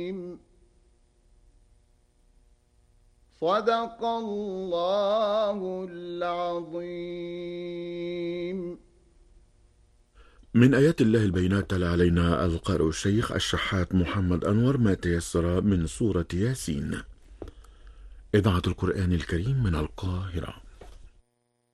صدق الله العظيم. من آيات الله البينات تلا علينا القارئ الشيخ الشحات محمد أنور ما تيسر من سورة ياسين. إذاعة القرآن الكريم من القاهرة.